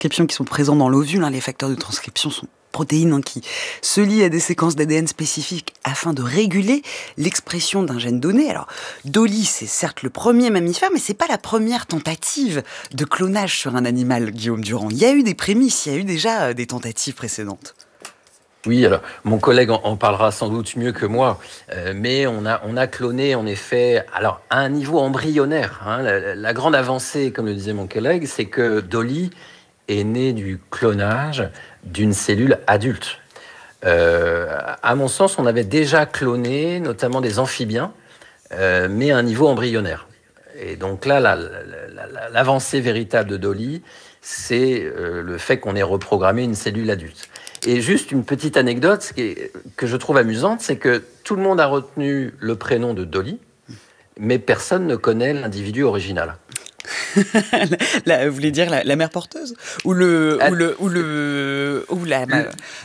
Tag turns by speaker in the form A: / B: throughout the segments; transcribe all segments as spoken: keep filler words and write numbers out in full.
A: transcription qui sont présents dans l'ovule. Hein. Les facteurs de transcription sont protéines hein, qui se lient à des séquences d'A D N spécifiques afin de réguler l'expression d'un gène donné. Alors, Dolly, c'est certes le premier mammifère, mais c'est pas la première tentative de clonage sur un animal, Guillaume Durand. Il y a eu des prémices, il y a eu déjà euh, des tentatives précédentes.
B: Oui, alors mon collègue en, en parlera sans doute mieux que moi, euh, mais on a, on a cloné en effet, alors à un niveau embryonnaire. Hein, la, la grande avancée, comme le disait mon collègue, c'est que Dolly est née du clonage d'une cellule adulte. Euh, à mon sens, on avait déjà cloné notamment des amphibiens, euh, mais à un niveau embryonnaire. Et donc là, la, la, la, l'avancée véritable de Dolly, c'est euh, le fait qu'on ait reprogrammé une cellule adulte. Et juste une petite anecdote qui est, que je trouve amusante, c'est que tout le monde a retenu le prénom de Dolly, mais personne ne connaît l'individu original.
A: la, la, vous voulez dire la, la mère porteuse ou le ah, ou le ou le ou la
B: le,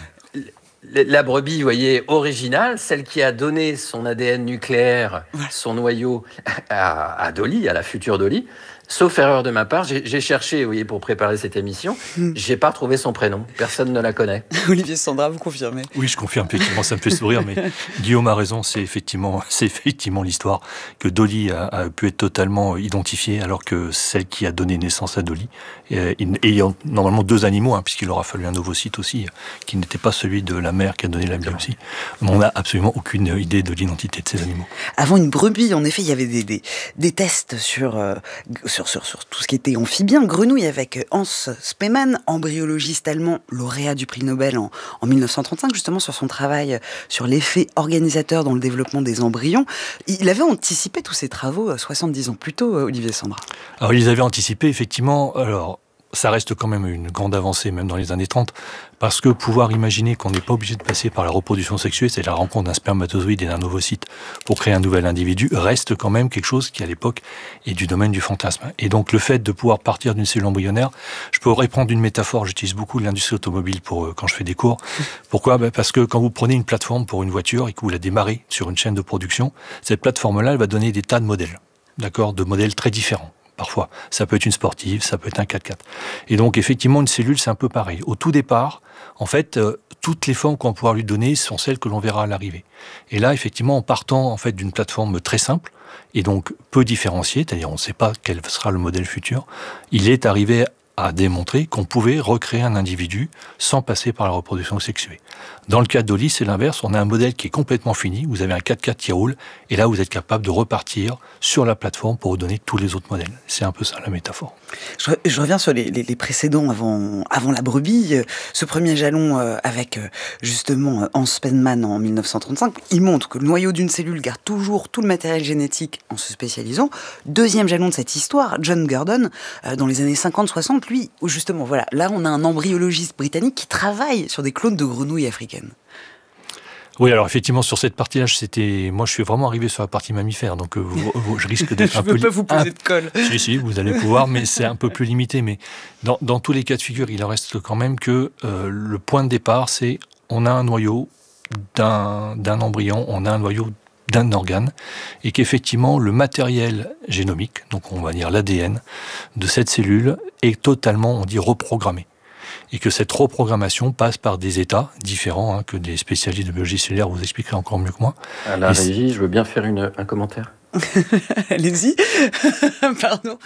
B: la brebis, vous voyez, originale, celle qui a donné son A D N nucléaire, ouais. son noyau à, à Dolly, à la future Dolly. Sauf erreur de ma part, j'ai, j'ai cherché, vous voyez, pour préparer cette émission, mm. j'ai pas retrouvé son prénom. Personne ne la connaît.
A: Olivier Sandra, vous confirmez ?
C: Oui, je confirme. Effectivement, ça me fait sourire, mais Guillaume a raison. C'est effectivement, c'est effectivement l'histoire que Dolly a, a pu être totalement identifiée, alors que celle qui a donné naissance à Dolly, et, ayant normalement deux animaux, hein, puisqu'il aura fallu un ovocyte aussi, qui n'était pas celui de la mère qui a donné la biopsie. On n'a absolument aucune idée de l'identité de ces animaux.
A: Avant une brebis, en effet, il y avait des des, des tests sur euh, Sur, sur, sur tout ce qui était amphibien, grenouille avec Hans Spemann, embryologiste allemand, lauréat du prix Nobel en, en dix-neuf cent trente-cinq, justement sur son travail sur l'effet organisateur dans le développement des embryons. Il avait anticipé tous ces travaux soixante-dix ans plus tôt, Olivier Sandra.
C: Alors, ils avaient anticipé, effectivement. Alors, ça reste quand même une grande avancée, même dans les années trente, parce que pouvoir imaginer qu'on n'est pas obligé de passer par la reproduction sexuelle, c'est la rencontre d'un spermatozoïde et d'un ovocyte pour créer un nouvel individu, reste quand même quelque chose qui, à l'époque, est du domaine du fantasme. Et donc, le fait de pouvoir partir d'une cellule embryonnaire, je pourrais prendre une métaphore, j'utilise beaucoup l'industrie automobile pour, quand je fais des cours. Pourquoi ? Ben parce que quand vous prenez une plateforme pour une voiture et que vous la démarrez sur une chaîne de production, cette plateforme-là, elle va donner des tas de modèles, d'accord, de modèles très différents. Parfois, ça peut être une sportive, ça peut être un quatre-quatre. Et donc, effectivement, une cellule, c'est un peu pareil. Au tout départ, en fait, euh, toutes les formes qu'on va pouvoir lui donner sont celles que l'on verra à l'arrivée. Et là, effectivement, en partant en fait d'une plateforme très simple et donc peu différenciée, c'est-à-dire on ne sait pas quel sera le modèle futur, il est arrivé à démontrer qu'on pouvait recréer un individu sans passer par la reproduction sexuée. Dans le cas de Dolly, c'est l'inverse. On a un modèle qui est complètement fini. Vous avez un quatre-quatre qui roule. Et là, vous êtes capable de repartir sur la plateforme pour vous donner tous les autres modèles. C'est un peu ça, la métaphore.
A: Je, je reviens sur les, les, les précédents avant, avant la brebis. Ce premier jalon euh, avec, euh, justement, Hans Spemann en dix-neuf cent trente-cinq, il montre que le noyau d'une cellule garde toujours tout le matériel génétique en se spécialisant. Deuxième jalon de cette histoire, John Gurdon, euh, dans les années cinquante soixante, lui, où justement, voilà, là, on a un embryologiste britannique qui travaille sur des clones de grenouilles africaines.
C: Oui, alors effectivement, sur cette partie-là, c'était... moi je suis vraiment arrivé sur la partie mammifère, donc euh, vous, vous, je risque d'être
A: je
C: un peu...
A: Je ne veux pas vous poser
C: un...
A: de colle.
C: Si, si, vous allez pouvoir, mais c'est un peu plus limité. Mais dans, dans tous les cas de figure, il en reste quand même que euh, le point de départ, c'est on a un noyau d'un, d'un embryon, on a un noyau d'un organe, et qu'effectivement, le matériel génomique, donc on va dire l'A D N, de cette cellule est totalement, on dit, reprogrammé. Et que cette reprogrammation passe par des états différents hein, que des spécialistes de biologie cellulaire vous expliqueraient encore mieux que moi.
B: À la et régie, je veux bien faire une, un commentaire.
A: Allez-y. Pardon.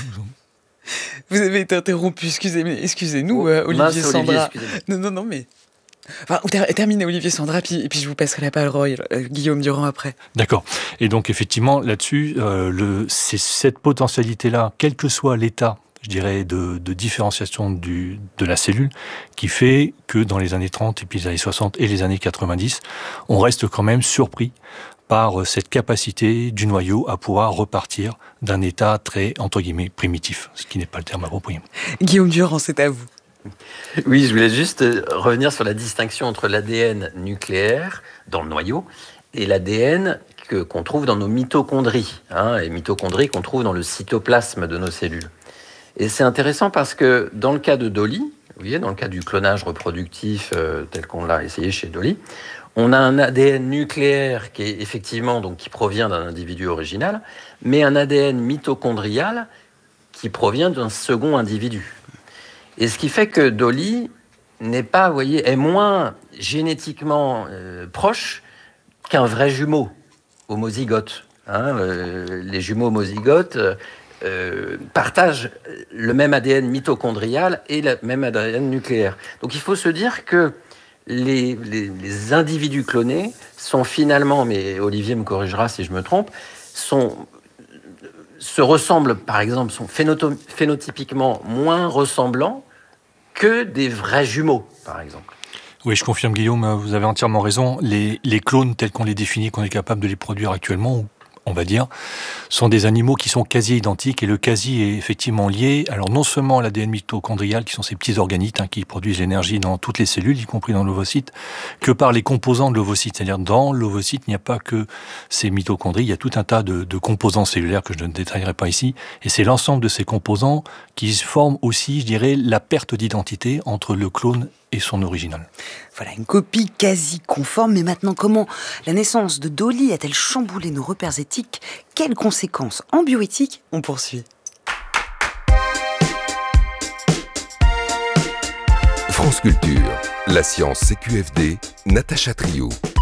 A: Vous avez été interrompu, excusez, excusez-nous, oh, euh, Olivier mince, Sandra. Olivier, non, non, non, mais... Enfin, terminez Olivier Sandra, puis, et puis je vous passerai la parole, euh, Guillaume Durand après.
C: D'accord. Et donc effectivement, là-dessus, euh, le, c'est cette potentialité-là, quel que soit l'état, je dirais, de, de différenciation du, de la cellule, qui fait que dans les années trente, et puis les années soixante et les années quatre-vingt-dix, on reste quand même surpris par cette capacité du noyau à pouvoir repartir d'un état très, entre guillemets, primitif, ce qui n'est pas le terme approprié.
A: Guillaume Durand, c'est à vous.
B: Oui, je voulais juste revenir sur la distinction entre l'A D N nucléaire, dans le noyau, et l'A D N que, qu'on trouve dans nos mitochondries, hein, les mitochondries qu'on trouve dans le cytoplasme de nos cellules. Et c'est intéressant parce que dans le cas de Dolly, vous voyez, dans le cas du clonage reproductif euh, tel qu'on l'a essayé chez Dolly, on a un A D N nucléaire qui est effectivement donc qui provient d'un individu original, mais un A D N mitochondrial qui provient d'un second individu. Et ce qui fait que Dolly n'est pas, vous voyez, est moins génétiquement euh, proche qu'un vrai jumeau homozygote. Hein, euh, les jumeaux homozygotes euh, partagent le même A D N mitochondrial et le même A D N nucléaire. Donc il faut se dire que les, les, les individus clonés sont finalement, mais Olivier me corrigera si je me trompe, sont, se ressemblent, par exemple, sont phénoto- phénotypiquement moins ressemblants que des vrais jumeaux, par exemple.
C: Oui, je confirme, Guillaume, vous avez entièrement raison. Les, les clones tels qu'on les définit, qu'on est capable de les produire actuellement, on va dire, sont des animaux qui sont quasi identiques, et le quasi est effectivement lié, alors non seulement à l'A D N mitochondrial, qui sont ces petits organites hein, qui produisent l'énergie dans toutes les cellules, y compris dans l'ovocyte, que par les composants de l'ovocyte. C'est-à-dire, dans l'ovocyte, il n'y a pas que ces mitochondries, il y a tout un tas de, de composants cellulaires que je ne détaillerai pas ici, et c'est l'ensemble de ces composants qui forment aussi, je dirais, la perte d'identité entre le clone et son original.
A: Voilà, une copie quasi conforme. Mais maintenant, comment la naissance de Dolly a-t-elle chamboulé nos repères éthiques? Quelles conséquences en bioéthique? On poursuit.
D: France Culture, la science C Q F D, Natacha Trio.